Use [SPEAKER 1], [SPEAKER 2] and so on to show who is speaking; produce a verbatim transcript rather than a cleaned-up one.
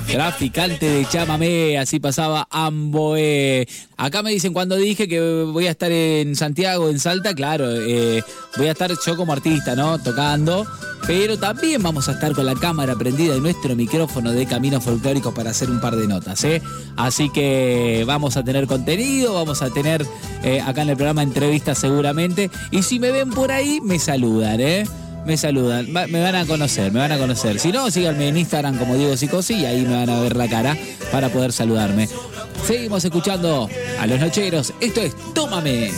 [SPEAKER 1] Traficante de chamamé, así pasaba Amboé. Acá me dicen, cuando dije que voy a estar en Santiago, en Salta, claro, eh, voy a estar yo como artista, ¿no? Tocando, pero también vamos a estar con la cámara prendida y nuestro micrófono de Caminos Folclóricos para hacer un par de notas, ¿eh? Así que vamos a tener contenido, vamos a tener eh, acá en el programa entrevistas seguramente, y si me ven por ahí, me saludan, ¿eh? Me saludan, me van a conocer, me van a conocer. Si no, síganme en Instagram como Diego Psicosi y ahí me van a ver la cara para poder saludarme. Seguimos escuchando a Los Nocheros. Esto es Tómame.